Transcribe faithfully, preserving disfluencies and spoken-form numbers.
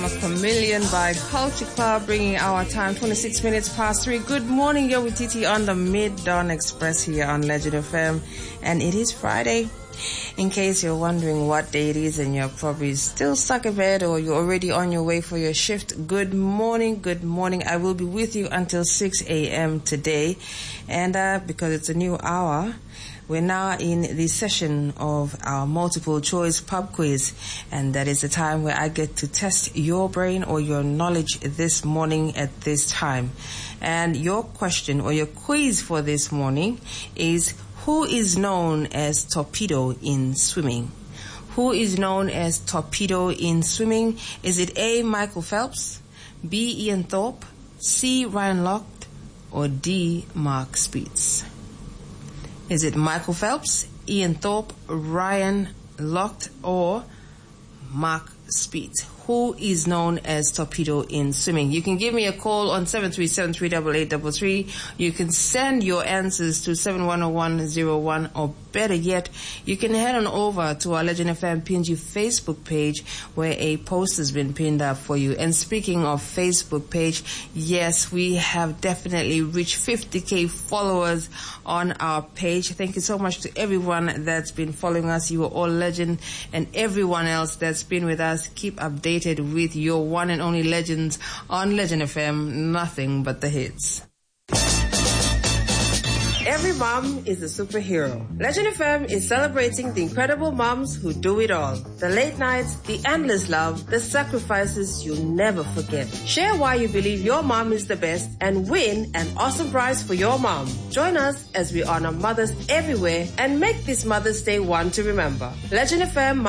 Chameleon by Culture Club, bringing our time twenty-six minutes past three. Good morning, you're with Titi on the Mid-Dawn Express here on Legend F M, and it is Friday. In case you're wondering what day it is and you're probably still stuck in bed or you're already on your way for your shift, good morning, good morning. I will be with you until six a.m. today, and uh, because it's a new hour, we're now in the session of our multiple choice pub quiz, and that is the time where I get to test your brain or your knowledge this morning at this time. And your question or your quiz for this morning is, who is known as Torpedo in swimming? Who is known as Torpedo in swimming? Is it A, Michael Phelps, B, Ian Thorpe, C, Ryan Lochte, or D, Mark Spitz? Is it Michael Phelps, Ian Thorpe, Ryan Lochte, or Mark Spitz? Who is known as Torpedo in swimming? You can give me a call on seven three seven, three eight eight three three. You can send your answers to seven one zero one zero one, or better yet, you can head on over to our Legend F M P N G Facebook page where a post has been pinned up for you. And speaking of Facebook page, yes, we have definitely reached fifty K followers on our page. Thank you so much to everyone that's been following us. You are all legend, and everyone else that's been with us, keep updated with your one and only legends on Legend F M, nothing but the hits. Every mom is a superhero. Legend F M is celebrating the incredible moms who do it all. The late nights, the endless love, the sacrifices you'll never forget. Share why you believe your mom is the best and win an awesome prize for your mom. Join us as we honor mothers everywhere and make this Mother's Day one to remember. Legend F M